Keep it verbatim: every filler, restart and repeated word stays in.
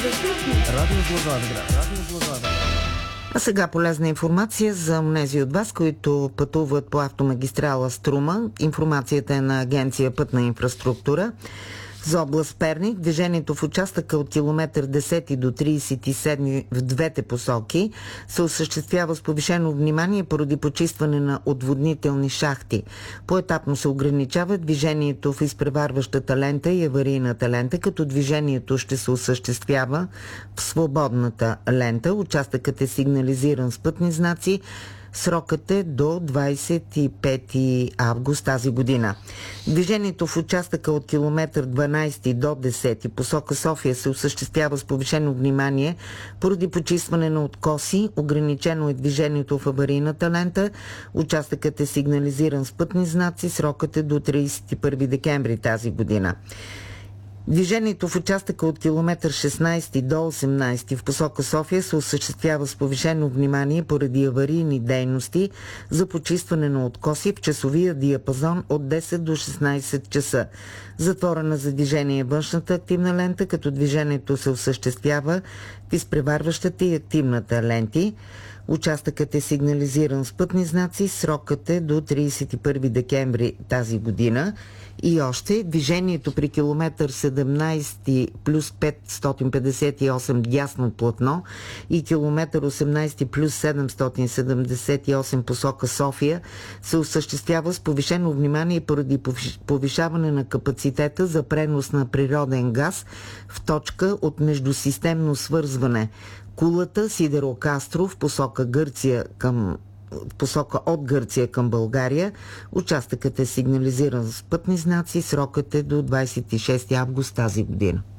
Радио Благоевград. Радио Благоевград. А сега полезна информация за онези от вас, които пътуват по автомагистрала Струма. Информацията е на Агенция Пътна инфраструктура. За област Перник движението в участъка от километър десети до тридесет и седми в двете посоки се осъществява с повишено внимание поради почистване на отводнителни шахти. Поетапно се ограничава движението в изпреварващата лента и аварийната лента, като движението ще се осъществява в свободната лента. Участъкът е сигнализиран с пътни знаци. Срокът е до двадесет и пети август тази година. Движението в участъка от километър дванадесети до десети посока София се осъществява с повишено внимание поради почистване на откоси. Ограничено е движението в аварийната лента. Участъкът е сигнализиран с пътни знаци. Срокът е до тридесет и първи декември тази година. Движението в участъка от километър шестнадесети до осемнадесети в посока София се осъществява с повишено внимание поради аварийни дейности за почистване на откоси в часовия диапазон от десет до шестнадесет часа. Затворена за движение е външната активна лента, като движението се осъществява в изпреварващата и активната ленти. Участъкът е сигнализиран с пътни знаци. Срокът е до тридесет и първи декември тази година. И още движението при километър седемнадесети плюс петстотин петдесет и осем дясно платно и километър осемнадесети плюс седемстотин седемдесет и осем посока София се осъществява с повишено внимание поради повишаване на капацитета за пренос на природен газ в точка от междусистемно свързване Кулата Сидерокастро в посока Гърция към посока от Гърция към България. Участъкът е сигнализиран с пътни знаци. Срокът е до двадесет и шести август тази година.